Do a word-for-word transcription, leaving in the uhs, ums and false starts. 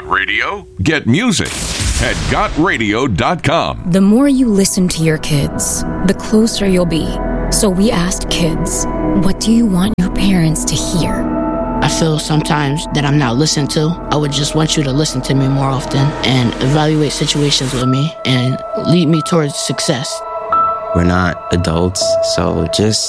Got radio? Get music at got radio dot com. The more you listen to your kids, the closer you'll be. So we asked kids, what do you want your parents to hear? I feel sometimes that I'm not listened to. I would just want you to listen to me more often and evaluate situations with me and lead me towards success. We're not adults, so just